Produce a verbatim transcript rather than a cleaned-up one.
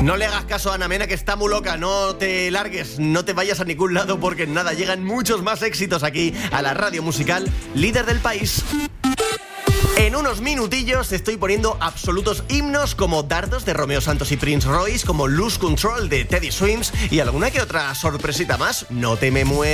No le hagas caso a Ana Mena, que está muy loca. No te largues, no te vayas a ningún lado, porque nada, llegan muchos más éxitos aquí a la radio musical líder del país. En unos minutillos te estoy poniendo absolutos himnos como Dardos de Romeo Santos y Prince Royce, como Lose Control de Teddy Swims y alguna que otra sorpresita más. No te me muevas.